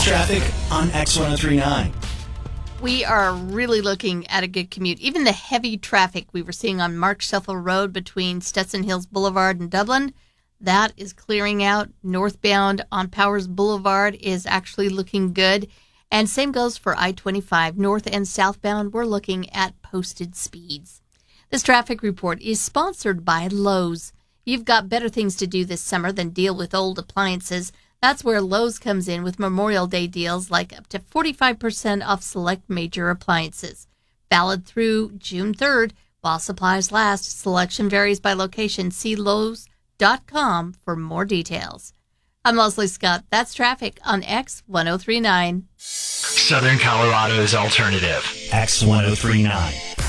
traffic on X1039. We are really looking at a good commute. Even the heavy traffic we were seeing on Mark Sheffel Road between Stetson Hills Boulevard and Dublin, that is clearing out. Northbound on Powers Boulevard is actually looking good. And same goes for I-25. North and southbound, we're looking at posted speeds. This traffic report is sponsored by Lowe's. You've got better things to do this summer than deal with old appliances. That's where Lowe's comes in with Memorial Day deals like up to 45% off select major appliances. Valid through June 3rd while supplies last. Selection varies by location. See Lowe's.com for more details. I'm Leslie Scott. That's traffic on X1039. Southern Colorado's alternative. X1039.